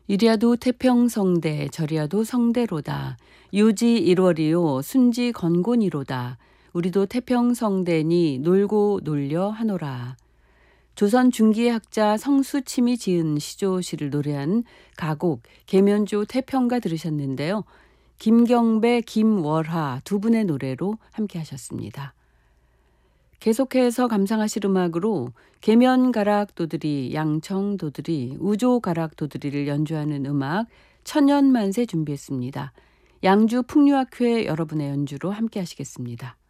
이리야도 태평성대 저리야도 성대로다. 유지 1월이요 순지 건곤이로다. 우리도 태평성대니 놀고 놀려 하노라. 조선 중기의 학자 성수침이 지은 시조시를 노래한 가곡 계면조 태평가 들으셨는데요. 김경배, 김월하 두 분의 노래로 함께 하셨습니다. 계속해서 감상하실 음악으로 계면가락도들이, 양청도들이, 우조가락도들이를 연주하는 음악 천년만세 준비했습니다. 양주 풍류학회 여러분의 연주로 함께 하시겠습니다.